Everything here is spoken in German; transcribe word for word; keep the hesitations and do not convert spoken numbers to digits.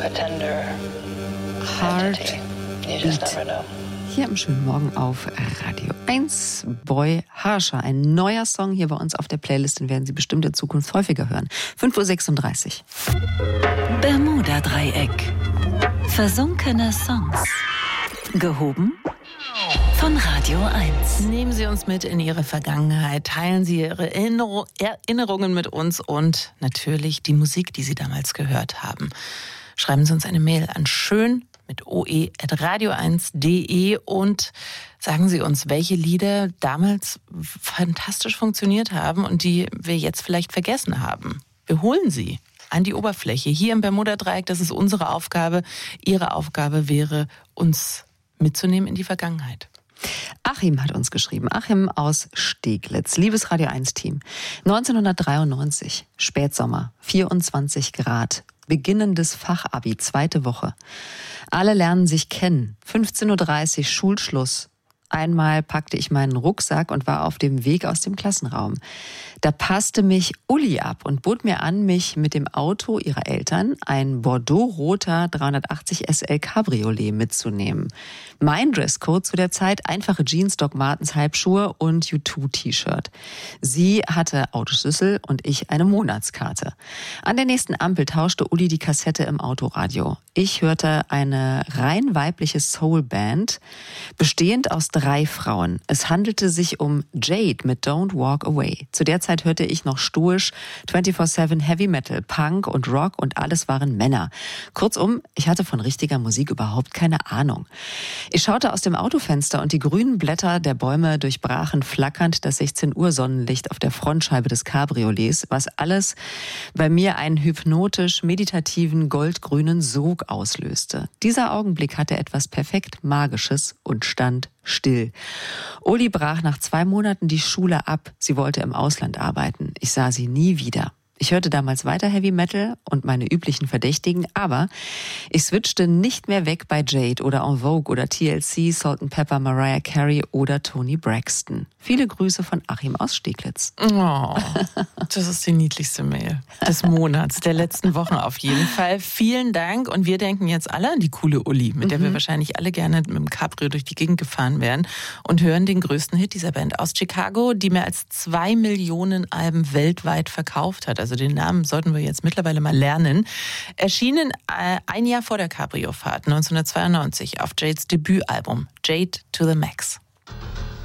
Heart Beat. Hier am schönen Morgen auf Radio eins. Boy Harsher, ein neuer Song hier bei uns auf der Playlist, den werden Sie bestimmt in Zukunft häufiger hören. fünf Uhr sechsunddreißig. Bermuda-Dreieck. Versunkene Songs. Gehoben von Radio eins. Nehmen Sie uns mit in Ihre Vergangenheit, teilen Sie Ihre Erinner- Erinnerungen mit uns und natürlich die Musik, die Sie damals gehört haben. Schreiben Sie uns eine Mail an schön mit oe at radio eins punkt de und sagen Sie uns, welche Lieder damals fantastisch funktioniert haben und die wir jetzt vielleicht vergessen haben. Wir holen sie an die Oberfläche. Hier im Bermuda-Dreieck, das ist unsere Aufgabe. Ihre Aufgabe wäre, uns mitzunehmen in die Vergangenheit. Achim hat uns geschrieben. Achim aus Steglitz. Liebes Radio eins Team. neunzehnhundertdreiundneunzig, Spätsommer, vierundzwanzig Grad. Beginnendes Fachabi, zweite Woche. Alle lernen sich kennen. fünfzehn Uhr dreißig, Schulschluss. Einmal packte ich meinen Rucksack und war auf dem Weg aus dem Klassenraum. Da passte mich Uli ab und bot mir an, mich mit dem Auto ihrer Eltern, ein Bordeaux-roter dreihundertachtzig S L Cabriolet, mitzunehmen. Mein Dresscode zu der Zeit: einfache Jeans, Doc Martens Halbschuhe und U zwei T-Shirt. Sie hatte Autoschlüssel und ich eine Monatskarte. An der nächsten Ampel tauschte Uli die Kassette im Autoradio. Ich hörte eine rein weibliche Soul-Band, bestehend aus drei Frauen. Es handelte sich um Jade mit Don't Walk Away. Zu der Zeit hörte ich noch stoisch vierundzwanzig sieben Heavy Metal, Punk und Rock und alles waren Männer. Kurzum, ich hatte von richtiger Musik überhaupt keine Ahnung. Ich schaute aus dem Autofenster und die grünen Blätter der Bäume durchbrachen flackernd das sechzehn Uhr Sonnenlicht auf der Frontscheibe des Cabriolets, was alles bei mir einen hypnotisch meditativen goldgrünen Sog auslöste. Dieser Augenblick hatte etwas perfekt Magisches und stand still. Uli brach nach zwei Monaten die Schule ab. Sie wollte im Ausland arbeiten. Ich sah sie nie wieder. Ich hörte damals weiter Heavy Metal und meine üblichen Verdächtigen, aber ich switchte nicht mehr weg bei Jade oder En Vogue oder T L C, Salt and Pepper, Mariah Carey oder Toni Braxton. Viele Grüße von Achim aus Steglitz. Oh, das ist die niedlichste Mail des Monats, der letzten Wochen auf jeden Fall. Vielen Dank und wir denken jetzt alle an die coole Uli, mit der mhm. wir wahrscheinlich alle gerne mit dem Cabrio durch die Gegend gefahren wären und hören den größten Hit dieser Band aus Chicago, die mehr als zwei Millionen Alben weltweit verkauft hat. Also den Namen sollten wir jetzt mittlerweile mal lernen. Erschienen äh, ein Jahr vor der Cabrio-Fahrt, neunzehnhundertzweiundneunzig, auf Jades Debütalbum Jade to the Max.